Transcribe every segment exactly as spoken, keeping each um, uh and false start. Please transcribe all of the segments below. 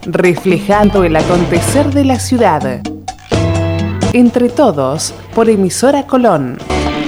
reflejando el acontecer de la ciudad. Entre todos, por Emisora Colón.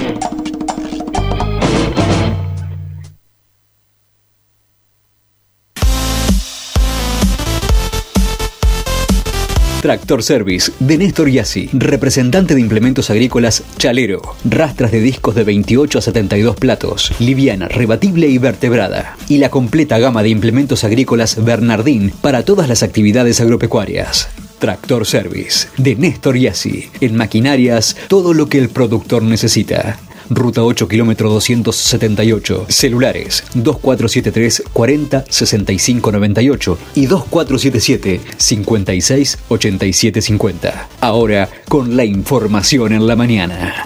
Tractor Service de Néstor Yassi, representante de implementos agrícolas Chalero, rastras de discos de veintiocho a setenta y dos platos, liviana, rebatible y vertebrada, y la completa gama de implementos agrícolas Bernardín para todas las actividades agropecuarias. Tractor Service de Néstor Yassi, en maquinarias, todo lo que el productor necesita. Ruta ocho, kilómetro doscientos setenta y ocho. Celulares dos cuatro siete tres, cuarenta, sesenta y cinco noventa y ocho y dos cuatro siete siete, cincuenta y seis, ochenta y siete cincuenta. Ahora con la información en la mañana.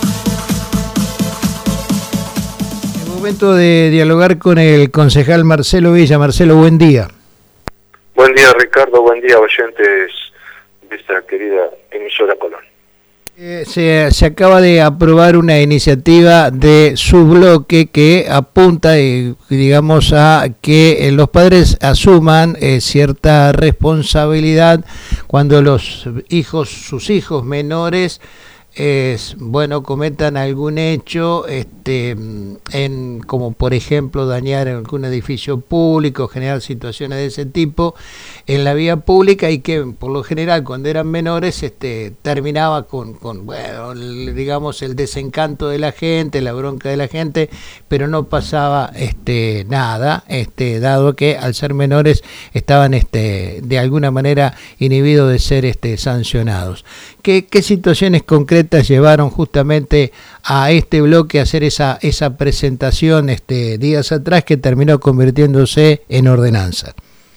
Es momento de dialogar con el concejal Marcelo Villa. Marcelo, buen día. Buen día, Ricardo. Buen día, oyentes de esta querida emisora Colón. Eh, se, se acaba de aprobar una iniciativa de su bloque que apunta, eh, digamos, a que eh, los padres asuman eh, cierta responsabilidad cuando los hijos, sus hijos menores, eh, bueno, cometan algún hecho, este, en, como por ejemplo dañar algún edificio público, generar situaciones de ese tipo en la vía pública, y que por lo general cuando eran menores este terminaba con, con bueno, el, digamos el desencanto de la gente, la bronca de la gente, pero no pasaba este nada, este dado que al ser menores estaban este de alguna manera inhibidos de ser este sancionados. ¿Qué, qué situaciones concretas llevaron justamente a este bloque a hacer esa esa presentación este días atrás que terminó convirtiéndose en ordenanza?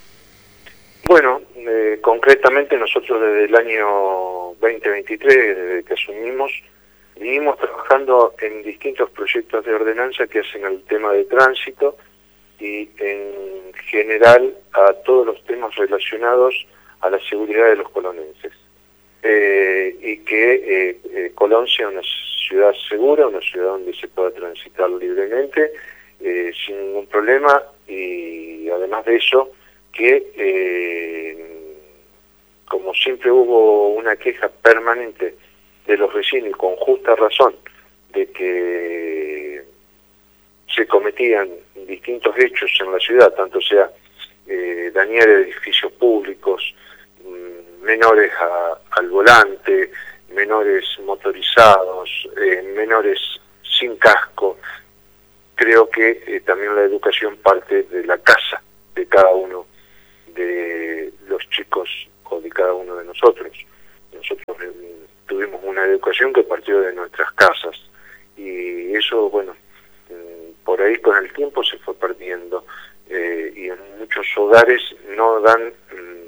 Bueno, eh, concretamente nosotros desde el año veinte veintitrés, desde que asumimos, vinimos trabajando en distintos proyectos de ordenanza que hacen al tema de tránsito y en general a todos los temas relacionados a la seguridad de los colonenses. Eh, y que eh, eh, Colón sea una ciudad segura, una ciudad donde se pueda transitar libremente, eh, sin ningún problema, y además de eso, que eh, como siempre hubo una queja permanente de los vecinos, y con justa razón, de que se cometían distintos hechos en la ciudad, tanto sea eh, dañar edificios públicos, menores a, al volante, menores motorizados, eh, menores sin casco. Creo que eh, también la educación parte de la casa de cada uno de los chicos o de cada uno de nosotros. Nosotros eh, tuvimos una educación que partió de nuestras casas y eso, bueno, eh, por ahí con el tiempo se fue perdiendo eh, y en muchos hogares no dan eh,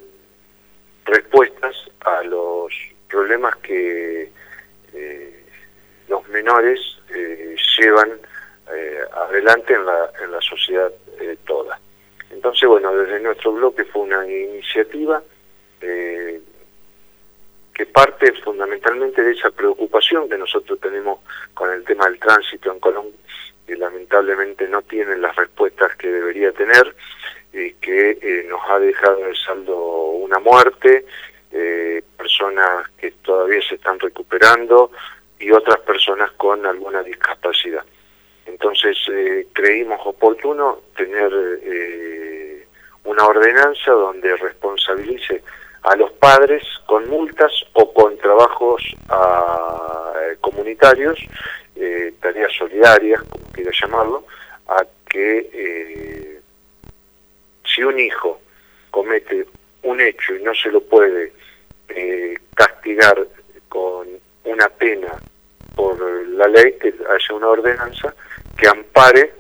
respuestas a los problemas que eh, los menores eh, llevan eh, adelante en la, en la sociedad eh, toda. Entonces, bueno, desde nuestro bloque fue una iniciativa eh, que parte fundamentalmente de esa preocupación que nosotros tenemos con el tema del tránsito en Colón, que lamentablemente no tiene las respuestas que debería tener, y que eh, nos ha dejado de saldo una muerte, eh, personas que todavía se están recuperando y otras personas con alguna discapacidad. Entonces eh, creímos oportuno tener eh, una ordenanza donde responsabilice a los padres con multas o con trabajos a, eh, comunitarios, eh, tareas solidarias, como quiera llamarlo, a que eh, si un hijo comete un hecho y no se lo puede eh, castigar con una pena por la ley, que haya una ordenanza que ampare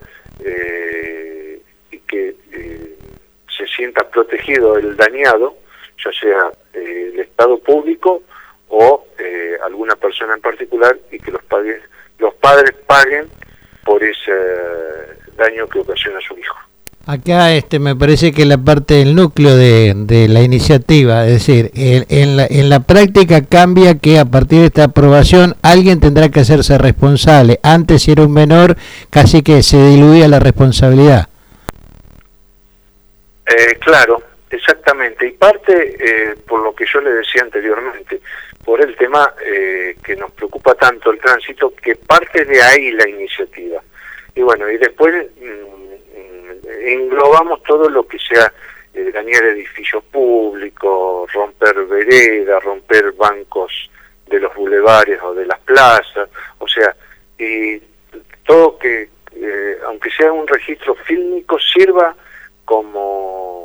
eh, y que eh, se sienta protegido el dañado, ya sea eh, el Estado público o eh, alguna persona en particular, y que los padres, los padres paguen por ese daño que ocasiona a su hijo. Acá este me parece que la parte del núcleo de, de la iniciativa, es decir, en, en, la, en la práctica cambia que a partir de esta aprobación alguien tendrá que hacerse responsable. Antes, si era un menor, casi que se diluía la responsabilidad. Eh, claro, Exactamente, y parte, eh, por lo que yo le decía anteriormente, por el tema eh, que nos preocupa tanto el tránsito, que parte de ahí la iniciativa. Y bueno, y después mm, englobamos todo lo que sea eh, dañar edificios públicos, romper veredas, romper bancos de los bulevares o de las plazas, o sea, y todo que, eh, aunque sea un registro fílmico, sirva como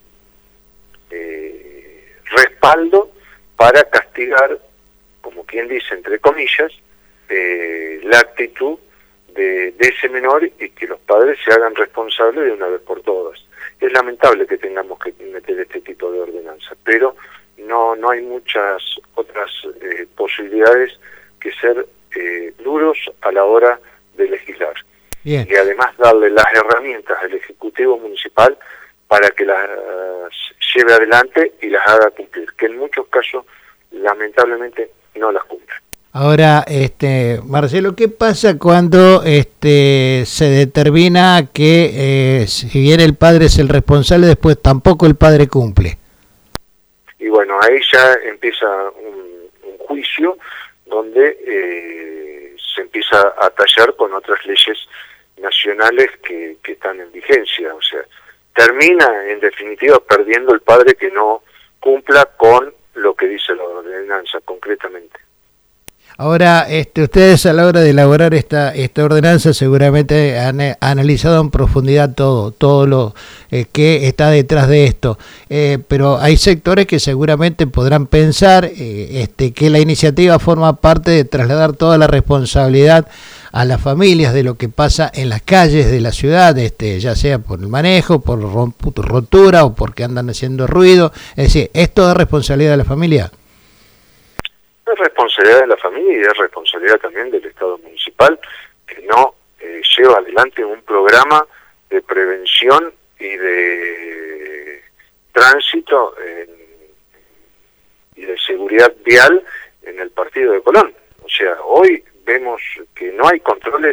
eh, respaldo para castigar, como quien dice, entre comillas, eh, la actitud de, de ese menor y que los padres se hagan responsables de una vez por todas. Es lamentable que tengamos que meter este tipo de ordenanza, pero no no hay muchas otras eh, posibilidades que ser eh, duros a la hora de legislar. Bien. Y además darle las herramientas al Ejecutivo Municipal para que las lleve adelante y las haga cumplir, que en muchos casos lamentablemente no las cumple. Ahora, este, Marcelo, ¿qué pasa cuando este, se determina que eh, si bien el padre es el responsable, después tampoco el padre cumple? Y bueno, ahí ya empieza un, un juicio donde eh, se empieza a tallar con otras leyes nacionales que, que están en vigencia. O sea, termina en definitiva perdiendo el padre que no cumpla con lo que dice la ordenanza concretamente. Ahora, este, ustedes a la hora de elaborar esta esta ordenanza seguramente han eh, analizado en profundidad todo, todo lo eh, que está detrás de esto. Eh, pero hay sectores que seguramente podrán pensar eh, este, que la iniciativa forma parte de trasladar toda la responsabilidad a las familias de lo que pasa en las calles de la ciudad, este, ya sea por el manejo, por rotura o porque andan haciendo ruido. Es decir, ¿es toda responsabilidad de la familia? Es responsabilidad de la familia y es responsabilidad también del Estado municipal, que no eh, lleva adelante un programa de prevención y de tránsito en, y de seguridad vial en el partido de Colón. O sea, hoy vemos que no hay controles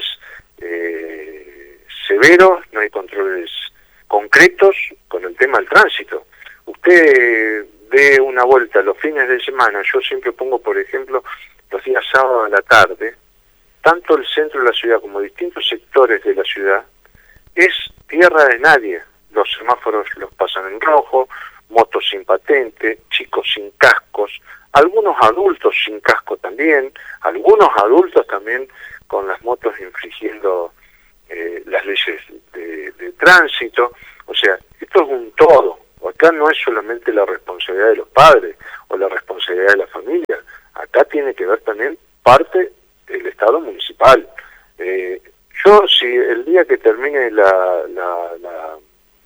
eh, severos, no hay controles concretos con el tema del tránsito. Usted dé una vuelta los fines de semana, yo siempre pongo, por ejemplo, los días sábados a la tarde, tanto el centro de la ciudad como distintos sectores de la ciudad, es tierra de nadie. Los semáforos los pasan en rojo, motos sin patente, chicos sin cascos, algunos adultos sin casco también, algunos adultos también con las motos infringiendo eh, las leyes de, de tránsito. O sea, esto es un todo. Acá no es solamente la responsabilidad de los padres o la responsabilidad de la familia, acá tiene que ver también parte del Estado municipal. Eh, yo, si el día que termine la, la, la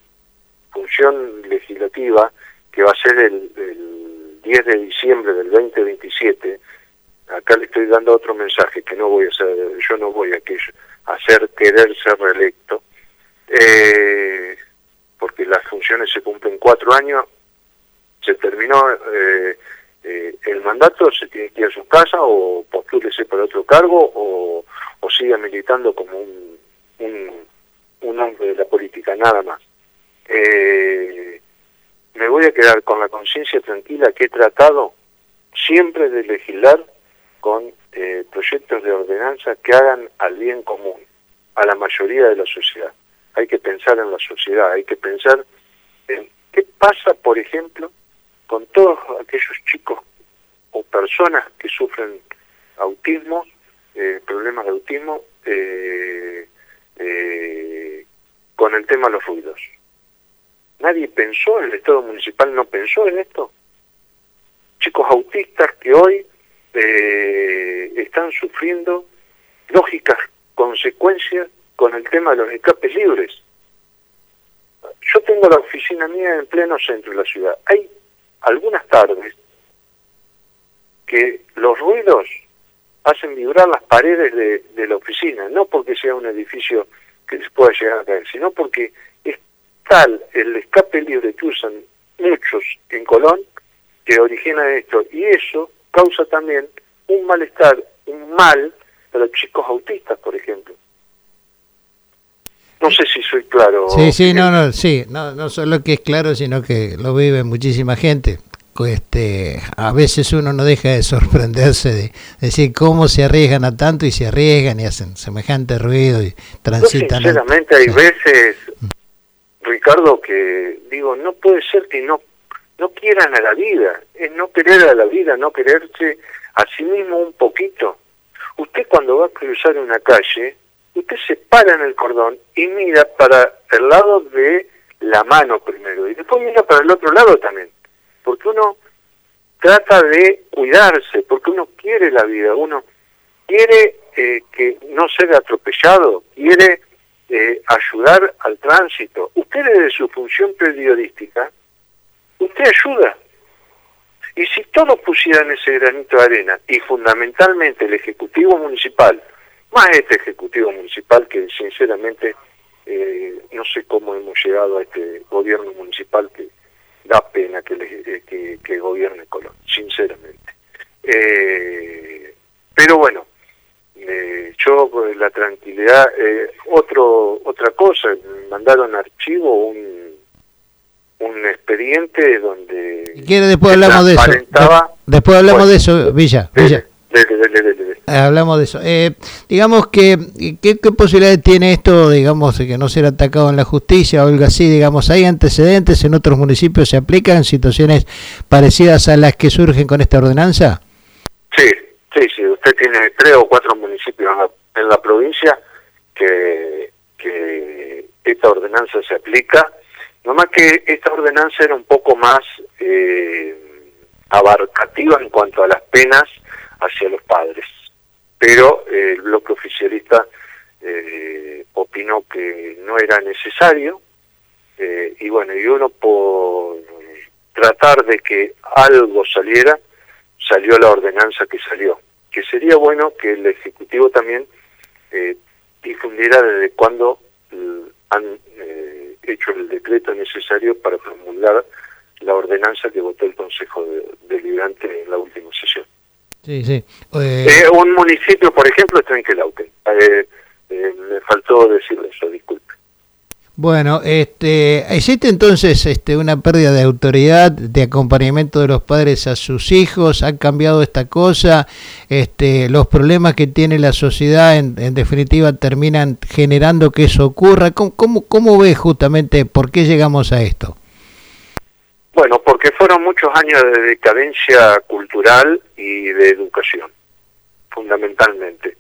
función legislativa, que va a ser el, el diez de diciembre del veinte veintisiete, acá le estoy dando otro mensaje, que no voy a hacer, yo no voy a, que, a hacer querer ser reelecto, eh, porque las funciones se cumplen cuatro años, se terminó eh, eh, el mandato, se tiene que ir a su casa o postúlese para otro cargo o, o siga militando como un, un, un hombre de la política, nada más. Eh, me voy a quedar con la conciencia tranquila que he tratado siempre de legislar con eh, proyectos de ordenanza que hagan al bien común, a la mayoría de la sociedad. Hay que pensar en la sociedad, hay que pensar en qué pasa, por ejemplo, con todos aquellos chicos o personas que sufren autismo, eh, problemas de autismo, eh, eh, con el tema de los ruidos. Nadie pensó, el Estado municipal no pensó en esto. Chicos autistas que hoy eh, están sufriendo lógicas consecuencias con el tema de los escapes libres. Yo tengo la oficina mía en pleno centro de la ciudad. Hay algunas tardes que los ruidos hacen vibrar las paredes de, de la oficina, no porque sea un edificio que les pueda llegar a caer, sino porque es tal el escape libre que usan muchos en Colón que origina esto, y eso causa también un malestar, un mal para los chicos autistas, por ejemplo. No sé si soy claro. Sí, sí, no, no, sí, no, no solo que es claro, sino que lo vive muchísima gente. Este, a veces uno no deja de sorprenderse de decir cómo se arriesgan a tanto y se arriesgan y hacen semejante ruido y transitan. Yo sinceramente hay sí. veces, Ricardo, que digo, no puede ser que no no quieran a la vida, es no querer a la vida, no quererse a sí mismo un poquito. Usted cuando va a cruzar una calle, usted se para en el cordón y mira para el lado de la mano primero y después mira para el otro lado también, porque uno trata de cuidarse, porque uno quiere la vida, uno quiere eh, que no ser atropellado, quiere eh, ayudar al tránsito. Usted desde su función periodística, usted ayuda. Y si todos pusieran ese granito de arena, y fundamentalmente el Ejecutivo Municipal, más este Ejecutivo Municipal que sinceramente eh, no sé cómo hemos llegado a este gobierno municipal que da pena que, le, que, que gobierne Colón, sinceramente. Eh, pero bueno, eh, yo la tranquilidad, eh, otro otra cosa, me mandaron archivo un un expediente donde si quiere después hablamos de eso después hablamos bueno, de eso Villa, Villa. Dele, dele, dele, dele. Hablamos de eso. Eh, digamos que, ¿qué, ¿qué posibilidades tiene esto, digamos, de que no ser atacado en la justicia o algo así? Digamos, ¿hay antecedentes en otros municipios? ¿Se aplican situaciones parecidas a las que surgen con esta ordenanza? Sí, sí, sí. Usted tiene tres o cuatro municipios en la, en la provincia que, que esta ordenanza se aplica. Nomás que esta ordenanza era un poco más eh, abarcativa en cuanto a las penas hacia los padres, pero eh, el bloque oficialista eh, opinó que no era necesario, eh, y bueno, y uno por tratar de que algo saliera, salió la ordenanza que salió, que sería bueno que el Ejecutivo también eh, difundiera desde cuándo eh, han eh, hecho el decreto necesario para promulgar la ordenanza que votó el Consejo de, Deliberante en la última sesión. Sí, sí. Eh... Eh, un municipio, por ejemplo, está en Quelauquen. Eh, eh, me faltó decirle eso, disculpe. Bueno, este, ¿existe entonces este, una pérdida de autoridad, de acompañamiento de los padres a sus hijos? ¿Ha cambiado esta cosa? Este, ¿Los problemas que tiene la sociedad, en, en definitiva, terminan generando que eso ocurra? ¿Cómo, cómo, cómo ves justamente por qué llegamos a esto? Bueno, porque fueron muchos años de decadencia cultural y de educación, fundamentalmente.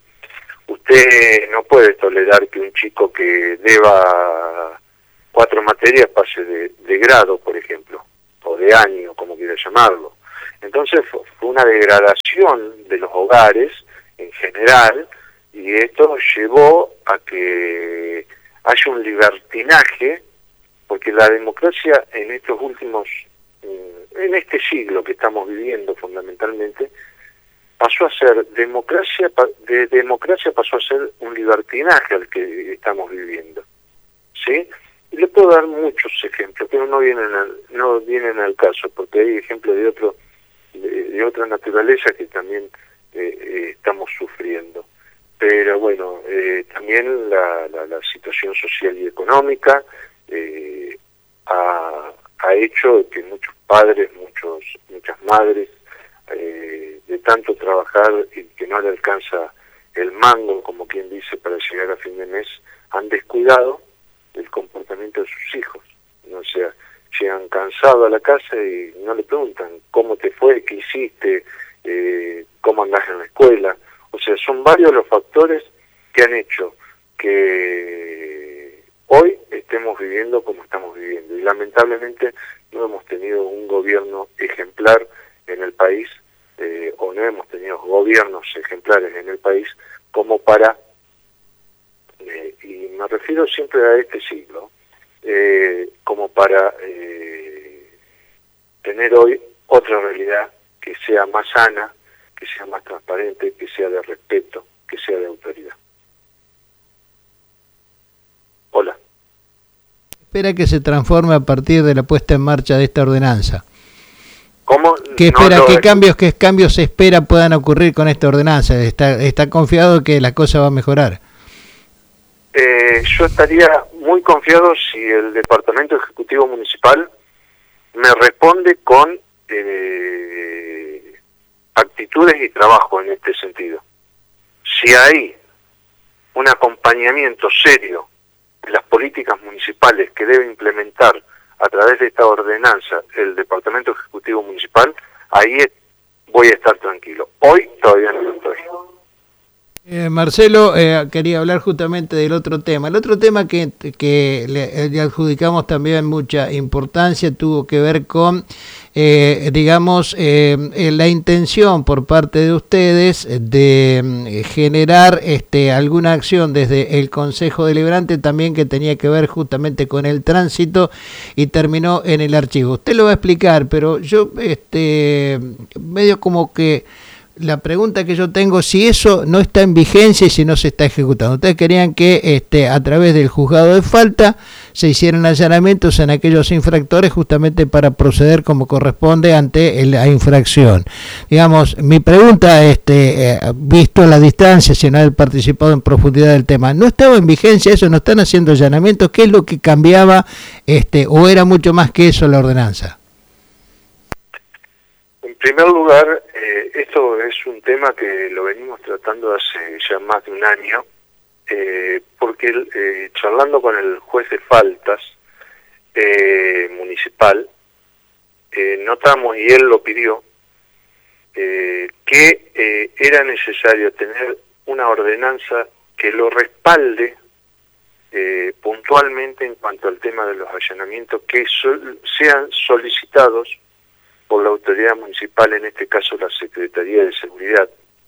Usted no puede tolerar que un chico que deba cuatro materias pase de, de grado, por ejemplo, o de año, como quiera llamarlo. Entonces fue una degradación de los hogares en general, y esto llevó a que haya un libertinaje, porque la democracia en estos últimos, en este siglo que estamos viviendo fundamentalmente, pasó a ser democracia, de democracia pasó a ser un libertinaje al que estamos viviendo, ¿sí? Y le puedo dar muchos ejemplos, pero no vienen al, no vienen al caso, porque hay ejemplos de otro, de, de otra naturaleza que también eh, eh, estamos sufriendo. Pero bueno, eh, también la, la, la situación social y económica eh, ha, ha hecho que muchos padres, muchos muchas madres, eh, de tanto trabajar y que no le alcanza el mango, como quien dice, para llegar a fin de mes, han descuidado el comportamiento de sus hijos. O sea, llegan cansados a la casa y no le preguntan cómo te fue, qué hiciste, eh, cómo andás en la escuela. O sea, son varios los factores que han hecho que hoy estemos viviendo como estamos viviendo. Y lamentablemente no hemos tenido un gobierno ejemplar en el país, eh, o no hemos tenido gobiernos ejemplares en el país como para, eh, y me refiero siempre a este siglo, eh, como para eh, tener hoy otra realidad que sea más sana, que sea más transparente, que sea de respeto, que sea de autoridad. Hola. Espera que se transforme a partir de la puesta en marcha de esta ordenanza. ¿Cómo? ¿Qué espera, no, no, qué cambios, qué cambios se espera puedan ocurrir con esta ordenanza? ¿Está, está confiado que la cosa va a mejorar? eh, yo estaría muy confiado si el Departamento Ejecutivo Municipal me responde con eh, actitudes y trabajo en este sentido. Si hay un acompañamiento serio de las políticas municipales que debe implementar a través de esta ordenanza el Departamento Ejecutivo Municipal, ahí voy a estar tranquilo. Hoy todavía no lo estoy. Eh, Marcelo, eh, quería hablar justamente del otro tema. El otro tema que, que le, le adjudicamos también mucha importancia tuvo que ver con, eh, digamos, eh, la intención por parte de ustedes de eh, generar este, alguna acción desde el Consejo Deliberante también que tenía que ver justamente con el tránsito y terminó en el archivo. Usted lo va a explicar, pero yo este, medio como que la pregunta que yo tengo, si eso no está en vigencia y si no se está ejecutando. Ustedes querían que este, a través del juzgado de falta se hicieran allanamientos en aquellos infractores justamente para proceder como corresponde ante la infracción. Digamos, mi pregunta, este, eh, visto la distancia, sin haber participado en profundidad del tema, ¿no estaba en vigencia eso? ¿No están haciendo allanamientos? ¿Qué es lo que cambiaba este, o era mucho más que eso la ordenanza? En primer lugar, eh, esto es un tema que lo venimos tratando hace ya más de un año, eh, porque eh, charlando con el juez de faltas eh, municipal, eh, notamos, y él lo pidió, eh, que eh, era necesario tener una ordenanza que lo respalde eh, puntualmente en cuanto al tema de los allanamientos, que sol- sean solicitados por la autoridad municipal, en este caso la Secretaría de Seguridad,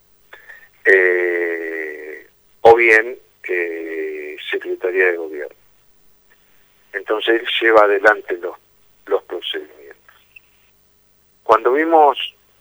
eh, o bien eh, Secretaría de Gobierno. Entonces él lleva adelante los, los procedimientos. Cuando vimos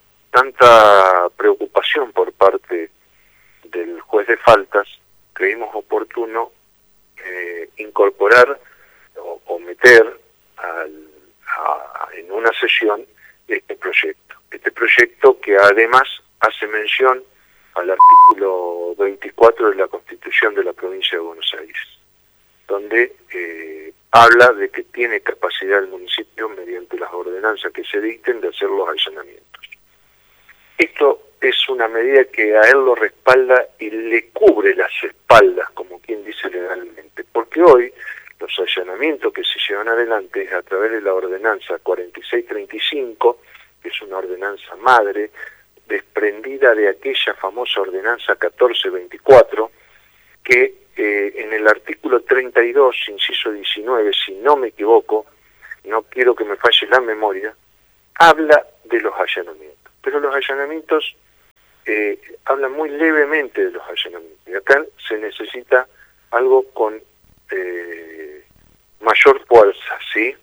tanta preocupación por parte del juez de faltas, creímos oportuno eh, incorporar o, o meter al, a, en una sesión este proyecto. Este proyecto que además hace mención al artículo veinticuatro de la Constitución de la Provincia de Buenos Aires, donde eh, habla de que tiene capacidad el municipio, mediante las ordenanzas que se dicten, de hacer los allanamientos. Esto es una medida que a él lo respalda y le cubre las espaldas, como quien dice legalmente, porque hoy los allanamientos que se llevan adelante es a través de la ordenanza cuarenta y seis treinta y cinco, que es una ordenanza madre, desprendida de aquella famosa ordenanza catorce veinticuatro, que eh, en el artículo treinta y dos, inciso diecinueve, si no me equivoco, no quiero que me falle la memoria, habla de los allanamientos. Pero los allanamientos eh, hablan muy levemente de los allanamientos. Y acá se necesita algo con eh, mayor fuerza, ¿sí?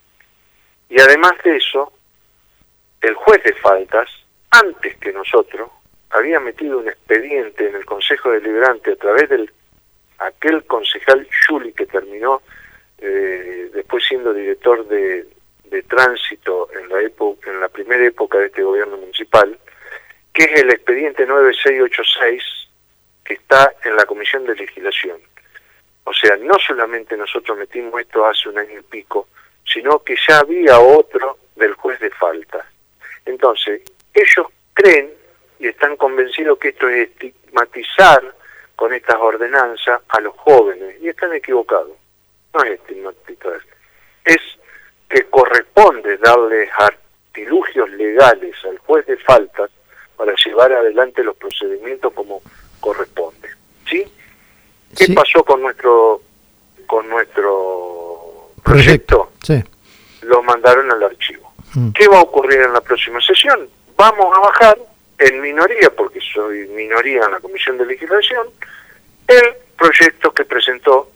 Y además de eso, el juez de faltas, antes que nosotros, había metido un expediente en el Consejo Deliberante a través del aquel concejal Juli, que terminó eh, después siendo director de, de tránsito en la, época, en la primera época de este gobierno municipal, que es el expediente nueve seis ocho seis, que está en la Comisión de Legislación. O sea, no solamente nosotros metimos esto hace un año y pico, sino que ya había otro del juez de falta. Entonces, ellos creen y están convencidos que esto es estigmatizar con estas ordenanzas a los jóvenes, y están equivocados. No es estigmatizar, es que corresponde darles artilugios legales al juez de faltas para llevar adelante los procedimientos como corresponde. ¿Sí? ¿Qué sí. pasó con nuestro con nuestro proyecto? proyecto? Sí. Lo mandaron al archivo. Mm. ¿Qué va a ocurrir en la próxima sesión? Vamos a bajar en minoría, porque soy minoría en la Comisión de Legislación, el proyecto que presentó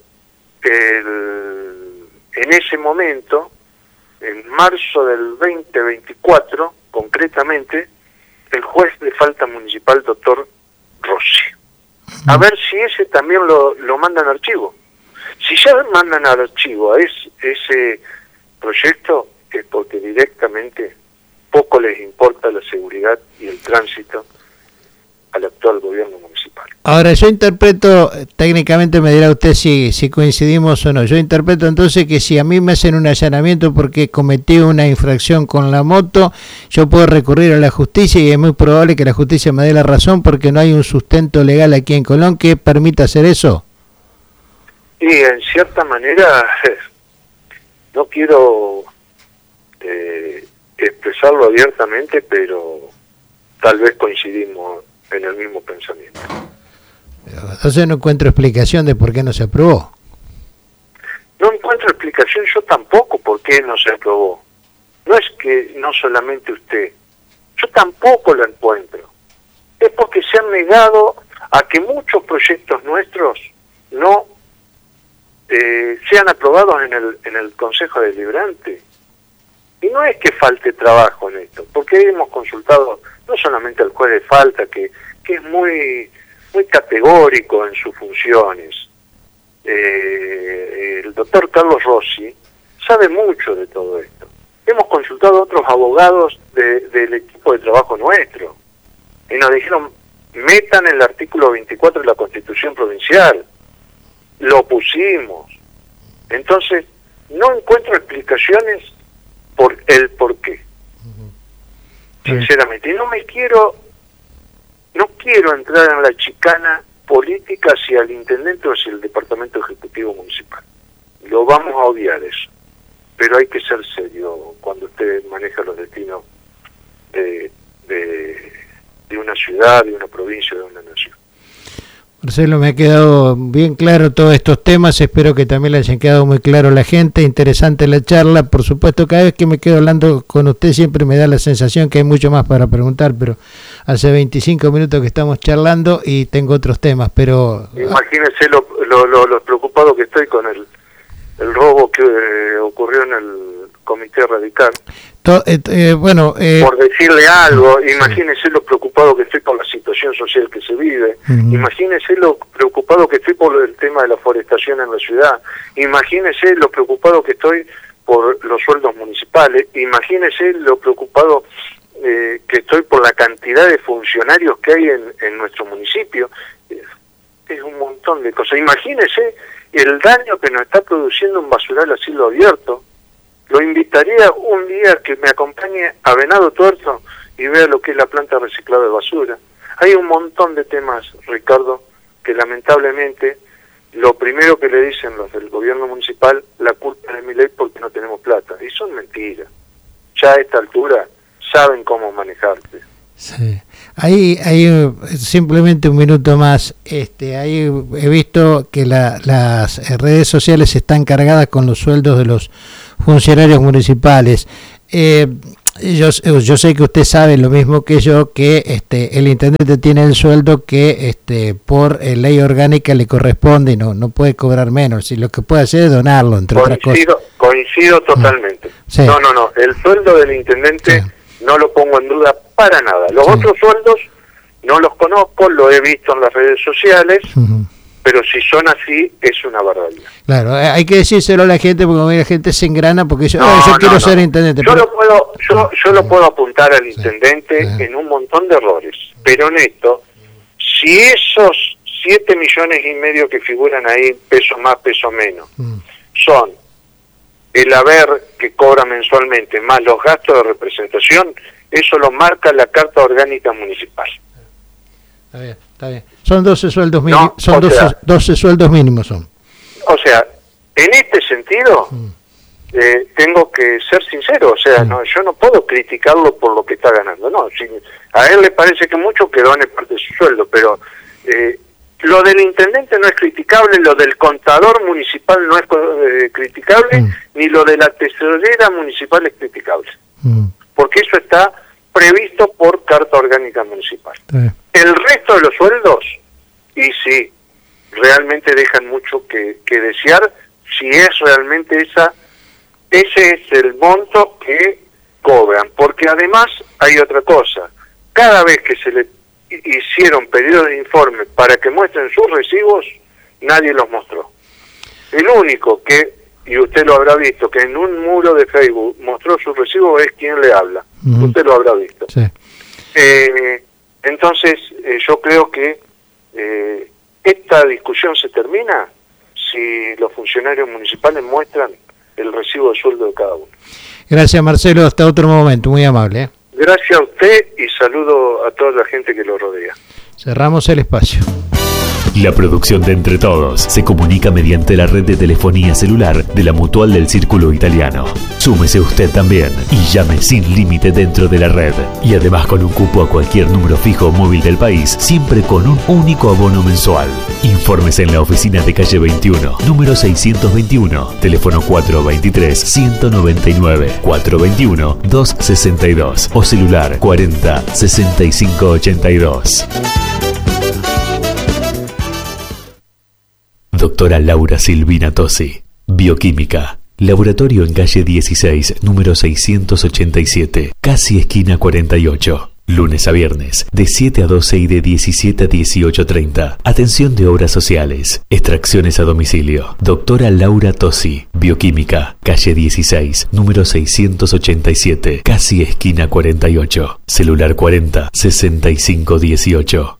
el, en ese momento, en marzo del veinte veinticuatro, concretamente, el juez de falta municipal, doctor Rossi. A ver si ese también lo, lo mandan al archivo. Si ya mandan al archivo a ese, ese proyecto, es porque directamente poco les importa la seguridad y el tránsito al actual gobierno municipal. Ahora, yo interpreto, técnicamente me dirá usted si, si coincidimos o no, yo interpreto entonces que si a mí me hacen un allanamiento porque cometí una infracción con la moto, yo puedo recurrir a la justicia y es muy probable que la justicia me dé la razón porque no hay un sustento legal aquí en Colón que permita hacer eso. Y en cierta manera, no quiero eh, expresarlo abiertamente, pero tal vez coincidimos en el mismo pensamiento. Entonces no encuentro explicación de por qué no se aprobó. No encuentro explicación yo tampoco por qué no se aprobó. No es que no solamente usted, yo tampoco lo encuentro. Es porque se han negado a que muchos proyectos nuestros no eh, sean aprobados en el, en el Consejo Deliberante. Y no es que falte trabajo en esto, porque hemos consultado no solamente al juez de falta, que, que es muy... muy categórico en sus funciones. Eh, el doctor Carlos Rossi sabe mucho de todo esto. Hemos consultado a otros abogados de, del equipo de trabajo nuestro y nos dijeron, metan el artículo veinticuatro de la Constitución Provincial. Lo pusimos. Entonces, no encuentro explicaciones por el por qué. Sinceramente. Y no me quiero... No quiero entrar en la chicana política hacia el intendente o hacia el departamento ejecutivo municipal. Lo vamos a odiar eso. Pero hay que ser serio cuando usted maneja los destinos de, de, de una ciudad, de una provincia, de una nación. Marcelo, me ha quedado bien claro todos estos temas, espero que también le hayan quedado muy claro a la gente, interesante la charla, por supuesto cada vez que me quedo hablando con usted siempre me da la sensación que hay mucho más para preguntar, pero hace veinticinco minutos que estamos charlando y tengo otros temas, pero... Imagínese lo, lo, lo, lo preocupado que estoy con el, el robo que eh, ocurrió en el Comité Radical. To, eh, eh, bueno, eh, por decirle algo, imagínese sí. lo preocupado que estoy por la situación social que se vive, uh-huh. imagínese lo preocupado que estoy por el tema de la forestación en la ciudad, imagínese lo preocupado que estoy por los sueldos municipales, imagínese lo preocupado eh, que estoy por la cantidad de funcionarios que hay en, en nuestro municipio, es, es un montón de cosas, imagínese el daño que nos está produciendo un basural a cielo abierto. Lo invitaría un día que me acompañe a Venado Tuerto y vea lo que es la planta reciclada de basura. Hay un montón de temas, Ricardo, que lamentablemente lo primero que le dicen los del gobierno municipal, la culpa es de mi ley porque no tenemos plata. Y son mentiras. Ya a esta altura saben cómo manejarte. Sí. Ahí, ahí simplemente un minuto más. Este, ahí he visto que la, las redes sociales están cargadas con los sueldos de los funcionarios municipales. Eh, yo, yo sé que usted sabe lo mismo que yo, que este, el intendente tiene el sueldo que este, por eh, ley orgánica le corresponde y no, no puede cobrar menos. Y lo que puede hacer es donarlo, entre coincido, otras cosas. Coincido totalmente. Sí. No, no, no. El sueldo del intendente sí. no lo pongo en duda para nada. Los sí. otros sueldos no los conozco, lo he visto en las redes sociales. Uh-huh. Pero si son así, es una barbaridad. Claro, hay que decírselo a la gente porque la gente se engrana porque yo, no, oh, yo no, quiero no. ser intendente. Yo pero... lo puedo yo, yo lo puedo apuntar al intendente sí, sí. en un montón de errores, pero en esto, si esos siete millones y medio que figuran ahí, peso más, peso menos, mm. son el haber que cobra mensualmente más los gastos de representación, eso lo marca la Carta Orgánica Municipal. Está bien, está bien. Son doce sueldos mínimos, no, son doce, sea, doce sueldos mínimos son. O sea, en este sentido mm. eh, tengo que ser sincero, o sea, mm. no, yo no puedo criticarlo por lo que está ganando, no, si a él le parece que mucho que done parte de su sueldo, pero eh, lo del intendente no es criticable, lo del contador municipal no es eh, criticable, mm. ni lo de la tesorera municipal es criticable, mm. porque eso está previsto por Carta Orgánica Municipal. Sí. El resto de los sueldos, y sí, realmente dejan mucho que, que desear, si es realmente esa, ese es el monto que cobran, porque además hay otra cosa, cada vez que se le hicieron pedidos de informe para que muestren sus recibos, nadie los mostró. El único que, y usted lo habrá visto, que en un muro de Facebook mostró su recibo es quien le habla. Uh-huh. Usted lo habrá visto. Sí. Eh, entonces, eh, yo creo que Eh, esta discusión se termina si los funcionarios municipales muestran el recibo de sueldo de cada uno. Gracias, Marcelo, hasta otro momento, muy amable, ¿eh? Gracias a usted y saludo a toda la gente que lo rodea. Cerramos el espacio. La producción de Entre Todos se comunica mediante la red de telefonía celular de la Mutual del Círculo Italiano. Súmese usted también y llame sin límite dentro de la red. Y además con un cupo a cualquier número fijo o móvil del país, siempre con un único abono mensual. Infórmese en la oficina de calle veintiuno, número seiscientos veintiuno, teléfono cuatro veintitrés, ciento noventa y nueve, cuatro veintiuno, doscientos sesenta y dos o celular cuarenta, sesenta y cinco ochenta y dos. Doctora Laura Silvina Tosi, Bioquímica, laboratorio en calle dieciséis, número seiscientos ochenta y siete, casi esquina cuarenta y ocho. Lunes a viernes, de siete a doce y de diecisiete a dieciocho treinta. Atención de obras sociales, extracciones a domicilio. Doctora Laura Tosi, Bioquímica, calle dieciséis, número seiscientos ochenta y siete, casi esquina cuarenta y ocho. Celular cuarenta, sesenta y cinco dieciocho.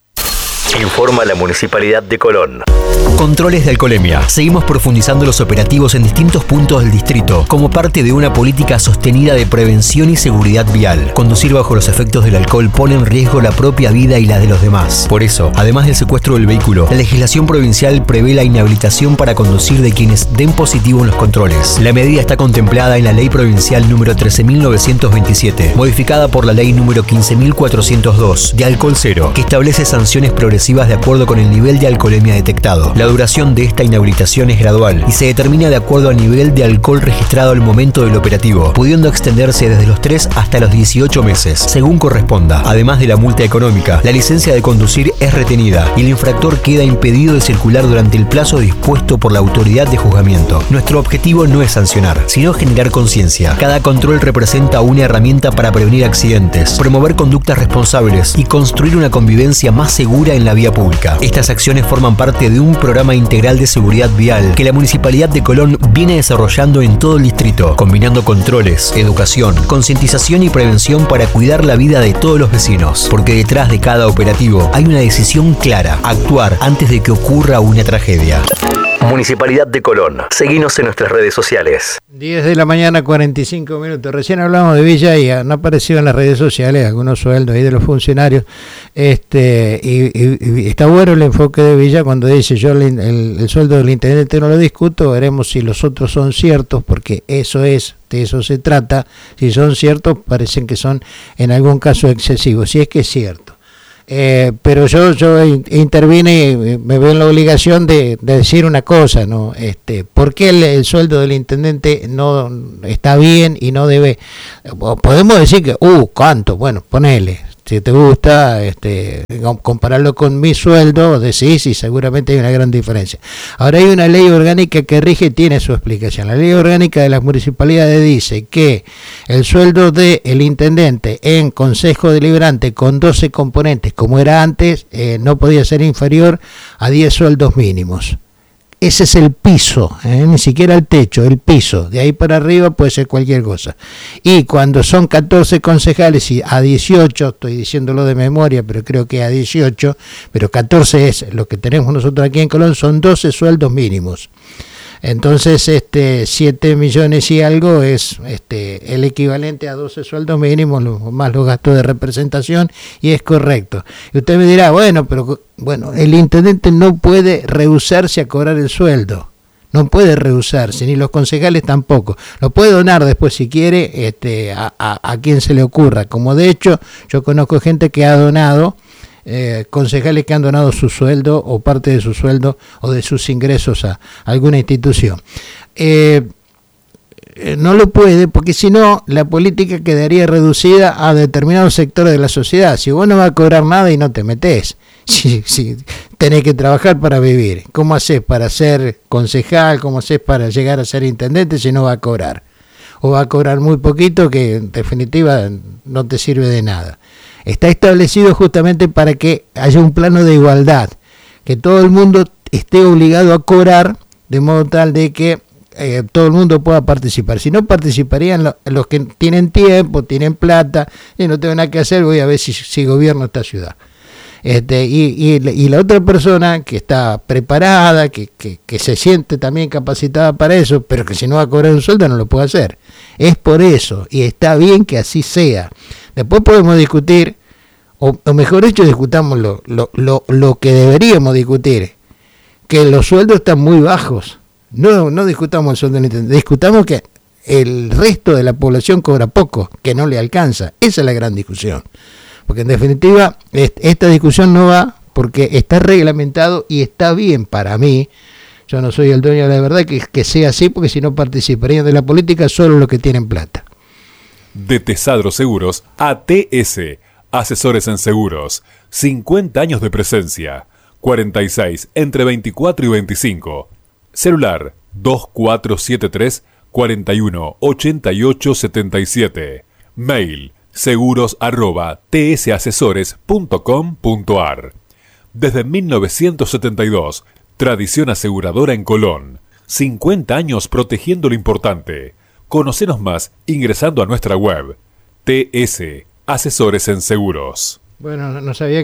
Informa la Municipalidad de Colón. Controles de alcoholemia. Seguimos profundizando los operativos en distintos puntos del distrito como parte de una política sostenida de prevención y seguridad vial. Conducir bajo los efectos del alcohol pone en riesgo la propia vida y la de los demás. Por eso, además del secuestro del vehículo, la legislación provincial prevé la inhabilitación para conducir de quienes den positivo en los controles. La medida está contemplada en la Ley Provincial número trece mil novecientos veintisiete, modificada por la Ley número quince mil cuatrocientos dos de alcohol cero, que establece sanciones progresivas de acuerdo con el nivel de alcoholemia detectado. La duración de esta inhabilitación es gradual y se determina de acuerdo al nivel de alcohol registrado al momento del operativo, pudiendo extenderse desde los tres hasta los dieciocho meses, según corresponda. Además de la multa económica, la licencia de conducir es retenida y el infractor queda impedido de circular durante el plazo dispuesto por la autoridad de juzgamiento. Nuestro objetivo no es sancionar, sino generar conciencia. Cada control representa una herramienta para prevenir accidentes, promover conductas responsables y construir una convivencia más segura en la vía pública. Estas acciones forman parte de un programa integral de seguridad vial que la Municipalidad de Colón viene desarrollando en todo el distrito, combinando controles, educación, concientización y prevención para cuidar la vida de todos los vecinos. Porque detrás de cada operativo hay una decisión clara: actuar antes de que ocurra una tragedia. Municipalidad de Colón. Seguinos en nuestras redes sociales. diez de la mañana, cuarenta y cinco minutos. Recién hablamos de Villa y han aparecido en las redes sociales algunos sueldos ahí de los funcionarios. Este y, y, y está bueno el enfoque de Villa cuando dice: yo el, el, el sueldo del intendente no lo discuto, veremos si los otros son ciertos, porque eso es, de eso se trata. Si son ciertos, parecen que son en algún caso excesivos, si es que es cierto. Eh, pero yo yo intervine y me veo en la obligación de, de decir una cosa, ¿no? Este, ¿por qué el, el sueldo del intendente no está bien y no debe? Podemos decir que, uh, ¿cuánto? Bueno, ponele. Si te gusta este, compararlo con mi sueldo, decís, sí, seguramente hay una gran diferencia. Ahora hay una ley orgánica que rige y tiene su explicación. La ley orgánica de las municipalidades dice que el sueldo del intendente en consejo deliberante con doce componentes, como era antes, eh, no podía ser inferior a diez sueldos mínimos. Ese es el piso, ¿eh? Ni siquiera el techo, el piso. De ahí para arriba puede ser cualquier cosa. Y cuando son catorce concejales y a dieciocho, estoy diciéndolo de memoria, pero creo que a dieciocho, pero catorce es lo que tenemos nosotros aquí en Colón, son doce sueldos mínimos. Entonces, este siete millones y algo es este el equivalente a doce sueldos mínimos, más los gastos de representación, y es correcto. Y usted me dirá, bueno, pero bueno, el intendente no puede rehusarse a cobrar el sueldo. No puede rehusarse, ni los concejales tampoco. Lo puede donar después si quiere este, a, a, a quien se le ocurra. Como de hecho, yo conozco gente que ha donado, Eh, concejales que han donado su sueldo o parte de su sueldo o de sus ingresos a alguna institución. Eh, eh, no lo puede, porque si no, la política quedaría reducida a determinados sectores de la sociedad. Si vos no vas a cobrar nada y no te metés, si, si tenés que trabajar para vivir, ¿cómo hacés para ser concejal? ¿Cómo hacés para llegar a ser intendente si no va a cobrar? O va a cobrar muy poquito, que en definitiva no te sirve de nada. Está establecido justamente para que haya un plano de igualdad, que todo el mundo esté obligado a cobrar, de modo tal de que eh, todo el mundo pueda participar. Si no, participarían lo, los que tienen tiempo, tienen plata, y no tengo nada que hacer, voy a ver si, si gobierno esta ciudad. Este, y, y, y la otra persona que está preparada, que, que, que se siente también capacitada para eso, pero que si no va a cobrar un sueldo no lo puede hacer. Es por eso, y está bien que así sea. Después podemos discutir, o, o mejor dicho, discutamos lo, lo, lo, lo que deberíamos discutir, que los sueldos están muy bajos. No, no discutamos el sueldo del intendente, discutamos que el resto de la población cobra poco, que no le alcanza. Esa es la gran discusión. Porque en definitiva, esta discusión no va porque está reglamentado y está bien para mí. Yo no soy el dueño de la verdad que, que sea así, porque si no participarían de la política solo los que tienen plata. De Tesadro Seguros a T S, asesores en seguros, cincuenta años de presencia, cuarenta y seis entre veinticuatro y veinticinco, celular dos cuatro siete tres, cuatro uno, ocho ocho siete siete, mail seguros arroba tsasesores punto com punto ar. Desde mil novecientos setenta y dos, tradición aseguradora en Colón, cincuenta años protegiendo lo importante. Conocenos más ingresando a nuestra web, T S, Asesores en Seguros. Bueno, no sabía